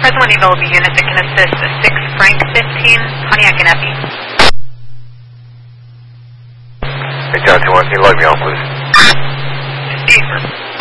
Present one available unit that can assist a 6 Frank 15 Pontiac and Epi. Hey, John 2-1, can you log me on, please? Steve.